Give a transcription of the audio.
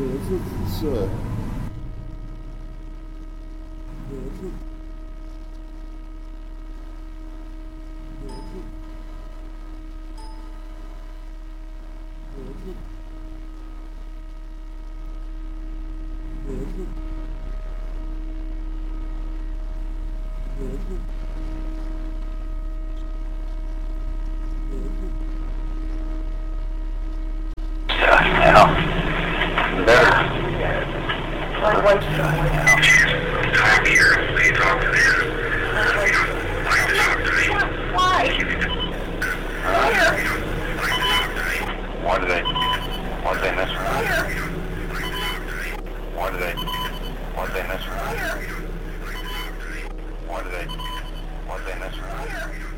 是紫色。可能是。可能是。可能是。可能是。可能是。可能是。 There. One. I'm here. Will you talk to them? Like to talk to me? Why? Why do they miss her? Why do they miss her? Why do they miss her?